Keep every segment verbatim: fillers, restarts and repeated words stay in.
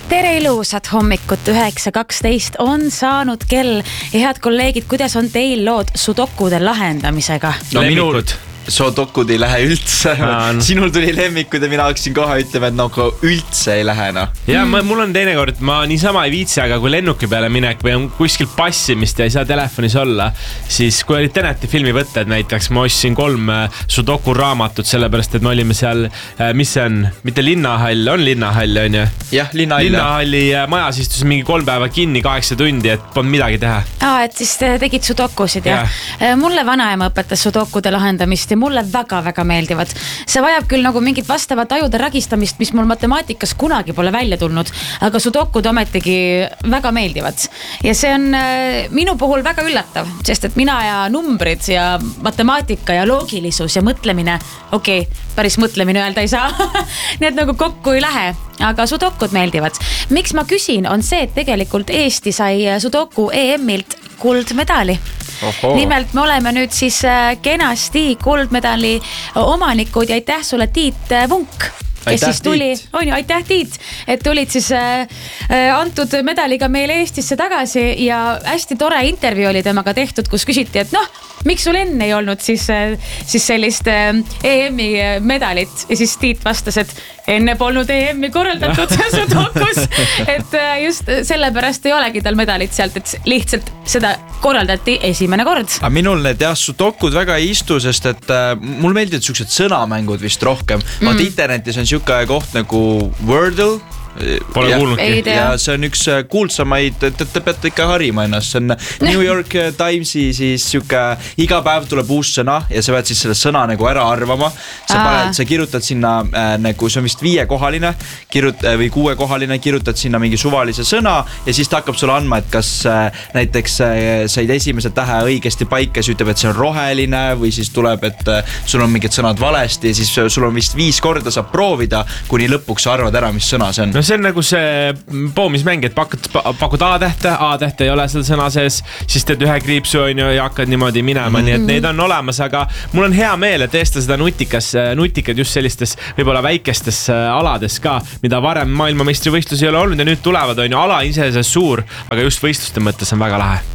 tere ilusat hommikut, üheksa kaksteist on saanud kell ja head kolleegid, kuidas on teil lood sudokude lahendamisega? No minul sudokud ei lähe üldse. No. Sinul tuli lemmikud ja mina hakkasin kohe ütlema, et nagu üldse ei lähe. No. Ja mm. mul on teinekord, ma niisama ei viitsi, aga kui lennuki peale minek või on kuskil passimist ja ei saa telefonis olla, siis kui oli Teneti filmi võtted näiteks, ma ostsin kolm sudoku raamatut, sellepärast, et me olime seal, mis see on, mitte linnahall, on linnahall, on ju? Jah, linnahall. Linnahalli majas istus mingi kolm päeva kinni, kaheksa tundi, et polnud midagi teha. Aa, et siis tegid sudokusid, jah? Ja. Mulle vanaema õpetas sudokude lahendamist ja mulle väga-väga meeldivad. See vajab küll nagu mingit vastavat ajude ragistamist, mis mul matemaatikas kunagi pole välja tulnud, aga sudokud ometigi väga meeldivad. Ja see on minu puhul väga üllatav, sest et mina ja numbrid ja matemaatika ja loogilisus ja mõtlemine, okei, okay, päris mõtlemine öelda ei saa, need nagu kokku ei lähe, aga sudokud meeldivad. Miks ma küsin, on see, et tegelikult Eesti sai sudoku E M-ilt kuldmedali. Oho. Nimelt me oleme nüüd siis kenasti kuldmedali omanikud ja aitäh sulle Tiit Vunk. Kes siis tuli, on ju, aitäh Tiit, et tulid siis äh, antud medaliga meile Eestisse tagasi ja hästi tore intervjuu oli temaga tehtud, kus küsiti, et noh, miks sul enne ei olnud siis, siis sellist äh, E M-i medalit ja siis Tiit vastas, et enne polnud E M-i korraldatud sudokus, et äh, just sellepärast ei olegi tal medalit sealt, et lihtsalt seda korraldati esimene kord. Aga minul need jah, sudokud väga ei istu, sest et äh, mul meeldivad sellised sõnamängud vist rohkem. Mm. Vaat internetis on siuke koht nagu Wordle. Pole kuulnudki. Ja see on üks kuulsamaid, te, te peate ikka harima ennast. See on New York Timesi siis siuke, iga päev tuleb uus sõna ja sa pead siis selle sõna nagu ära arvama. Sa, paned, sa kirjutad sinna äh, nagu, see on vist viiekohaline kirjut, äh, või kuuekohaline, kirjutad sinna mingi suvalise sõna ja siis ta hakkab sulle andma, et kas äh, näiteks äh, said esimese tähe õigesti paika, siis ütleb, et see on roheline või siis tuleb, et äh, sul on mingid sõnad valesti ja siis sul on vist viis korda saab proovida, kuni lõpuks sa arvad ära, mis sõna see on. No see on nagu see poomismäng, et pakud, pakud A-tähte, A-tähte ei ole seal sõna sees, siis teed ühe kriipsu on ju, ja hakkad niimoodi minema, mm-hmm. nii et neid on olemas, aga mul on hea meel, et eesta seda nutikas, nutikad just sellistes võib-olla väikestes alades ka, mida varem maailmameistrivõistlus ei ole olnud ja nüüd tulevad on ju ala ise suur, aga just võistluste mõttes on väga lahe.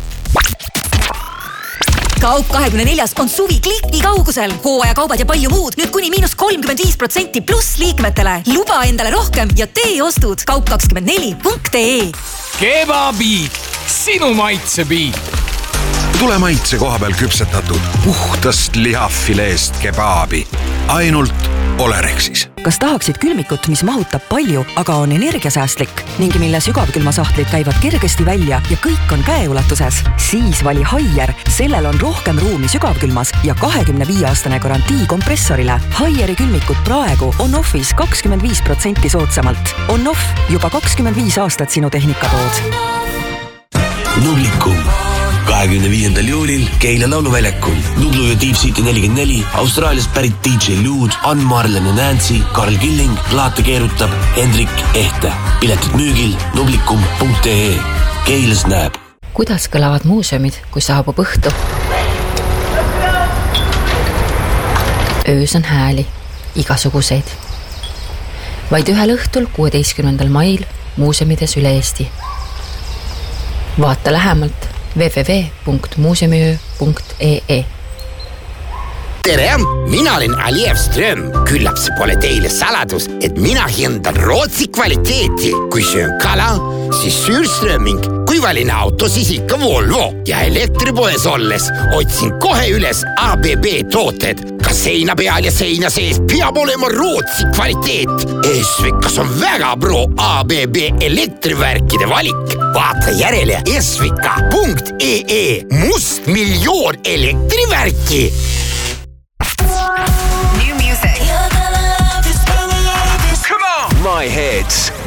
Kaup kahekümne neljas on suvi kliki kaugusel. Hooaja kaubad ja palju muud. Nüüd kuni miinus kolmkümmend viis protsenti pluss liikmetele. Luba endale rohkem ja tee ostud. kaup kakskümmend neli punkt ee. Kebabiit. Sinu maitsebiit. Tule maitse koha peal küpsetatud puhtast lihafileest kebaabi. Ainult Olerexis. Kas tahaksid külmikut, mis mahutab palju, aga on energiasäästlik ning mille sügavkülmasahtlid käivad kergesti välja ja kõik on käeulatuses? Siis vali Haier. Sellel on rohkem ruumi sügavkülmas ja kahekümne viie aastane garantii kompressorile. Haieri külmikut praegu on offis kakskümmend viis protsenti soodsamalt. On off juba kakskümmend viis aastat sinu tehnikatood. Nublikum. kahekümne viiendal juulil Keila lauluväljakul. Nublu ja Deep City nelikümmend neli, Austraaliast pärit D J Lude, Ann Marlen ja Nancy, Karl Killing, plaate keerutab Hendrik Ehte. Piletid müügil nublikum punkt ee. Keilas näeb. Kuidas kõlavad muuseumid, kui saabub õhtu? Öös on hääli, igasuguseid. Vaid ühel õhtul kuueteistkümnendal mail muuseumides üle Eesti. Vaata lähemalt w w w punkt muuseumiöö punkt ee. Tere, mina olen Aliev Ström. Küllap see pole teile saladus, et mina hindan Rootsi kvaliteeti. Kui söön kala, siis Sürströming. Kui valin auto, siis ikka Volvo. Ja elektripoes olles otsin kohe üles A B B tooted. Ka seina peal ja seina sees peab olema Rootsi kvaliteet. Esvikas on väga pro A B B elektrivärkide valik. Vaata järele esvika punkt ee. Must miljoon elektrivärki. My Hits.